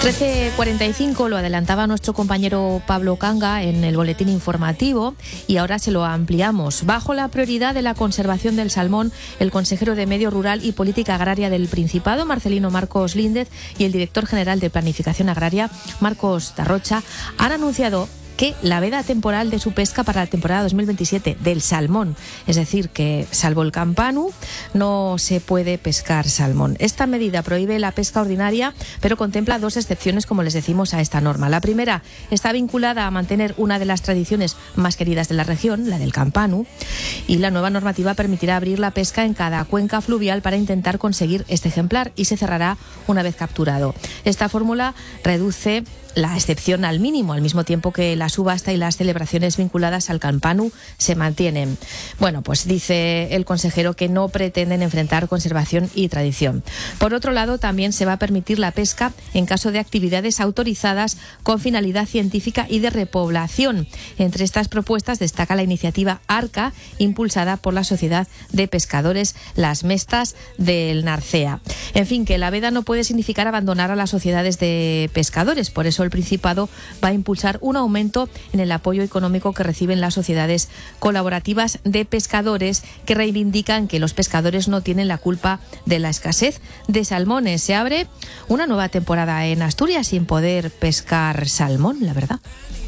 13:45, lo adelantaba nuestro compañero Pablo Canga en el boletín informativo y ahora se lo ampliamos. Bajo la prioridad de la conservación del salmón, el consejero de Medio Rural y Política Agraria del Principado, Marcelino Marcos Líndez, y el director general de Planificación Agraria, Marcos Darrocha, han anunciado que la veda temporal de su pesca para la temporada 2027 del salmón, es decir, que salvo el campanu no se puede pescar salmón. Esta medida prohíbe la pesca ordinaria, pero contempla dos excepciones, como les decimos, a esta norma. La primera está vinculada a mantener una de las tradiciones más queridas de la región, la del campanu, y la nueva normativa permitirá abrir la pesca en cada cuenca fluvial para intentar conseguir este ejemplar y se cerrará una vez capturado. Esta fórmula reduce la excepción al mínimo, al mismo tiempo que la subasta y las celebraciones vinculadas al campanu se mantienen. Bueno, pues dice el consejero que no pretenden enfrentar conservación y tradición. Por otro lado, también se va a permitir la pesca en caso de actividades autorizadas con finalidad científica y de repoblación. Entre estas propuestas destaca la iniciativa ARCA, impulsada por la Sociedad de Pescadores Las Mestas del Narcea. En fin, que la veda no puede significar abandonar a las sociedades de pescadores, por eso el Principado va a impulsar un aumento en el apoyo económico que reciben las sociedades colaborativas de pescadores, que reivindican que los pescadores no tienen la culpa de la escasez de salmones. Se abre una nueva temporada en Asturias sin poder pescar salmón, la verdad.